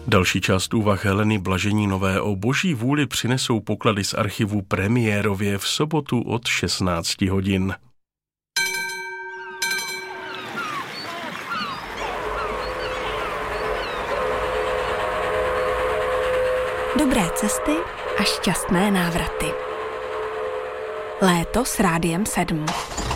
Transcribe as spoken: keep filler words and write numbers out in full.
Další část úvah Heleny Blaženínové o boží vůli přinesou poklady z archivu premiérově v sobotu od šestnáct hodin. Dobré cesty a šťastné návraty. Léto s Rádiem sedm.